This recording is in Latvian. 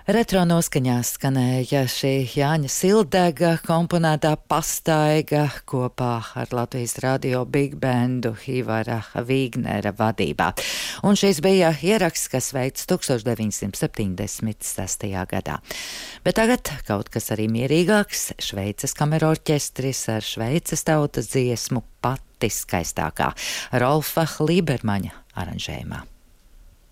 Retro noskaņās skanēja šī Jāņa Sildega komponētā pastaiga kopā ar Latvijas radio Big Bandu Ivara Vīgnera vadībā. Un šis bija ieraksts, kas veikts 1976. gadā. Bet tagad kaut kas arī mierīgāks - Šveices kamerorķestris ar Šveices tautas dziesmu Pati skaistākā Rolfa Lībermaņa aranžējumā.